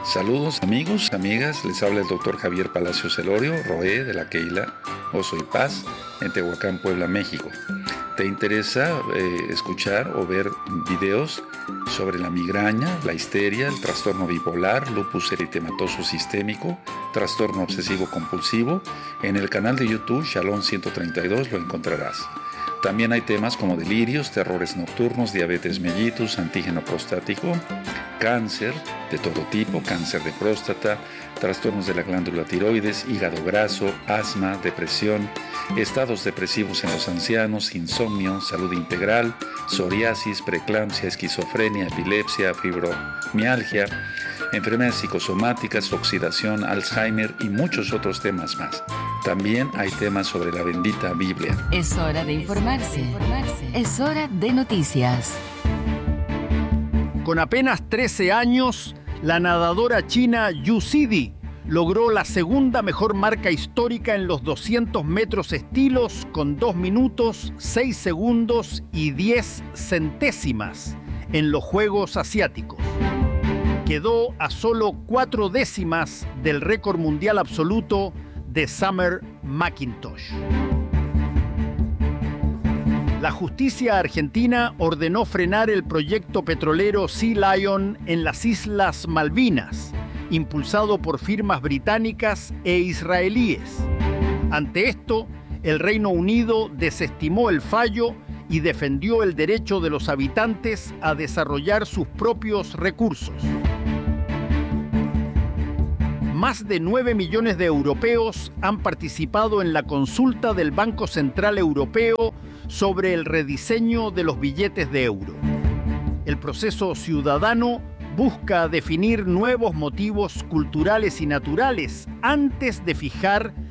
Saludos amigos, amigas, les habla el doctor Javier Palacios Elorio, Roé de la Keila Oso y Paz, en Tehuacán, Puebla, México. ¿Te interesa escuchar o ver videos sobre la migraña, la histeria, el trastorno bipolar, lupus eritematoso sistémico, trastorno obsesivo compulsivo? En el canal de YouTube Shalom 132 lo encontrarás. También hay temas como delirios, terrores nocturnos, diabetes mellitus, antígeno prostático, cáncer de todo tipo, cáncer de próstata, trastornos de la glándula tiroides, hígado graso, asma, depresión, estados depresivos en los ancianos, insomnio, salud integral, psoriasis, preeclampsia, esquizofrenia, epilepsia, fibromialgia, enfermedades psicosomáticas, oxidación, Alzheimer y muchos otros temas más. También hay temas sobre la bendita Biblia. Es hora de informarse. Es hora de noticias. Con apenas 13 años, la nadadora china Yu Zidi logró la segunda mejor marca histórica en los 200 metros estilos con 2 minutos, 6 segundos y 10 centésimas en los Juegos Asiáticos. Quedó a solo 4 décimas del récord mundial absoluto de Summer McIntosh. La justicia argentina ordenó frenar el proyecto petrolero Sea Lion en las Islas Malvinas, impulsado por firmas británicas e israelíes. Ante esto, el Reino Unido desestimó el fallo y defendió el derecho de los habitantes a desarrollar sus propios recursos. Más de 9 millones de europeos han participado en la consulta del Banco Central Europeo sobre el rediseño de los billetes de euro. El proceso ciudadano busca definir nuevos motivos culturales y naturales antes de fijar